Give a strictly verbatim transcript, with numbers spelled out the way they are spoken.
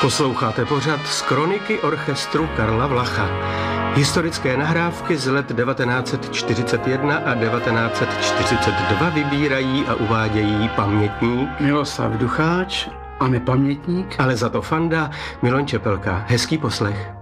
Posloucháte pořad z kroniky orchestru Karla Vlacha. Historické nahrávky z let devatenáct set čtyřicet jedna a devatenáct set čtyřicet dva vybírají a uvádějí pamětník Miloslav Ducháč a nepamětník Ale za to fanda Milan Čepelka. Hezký poslech.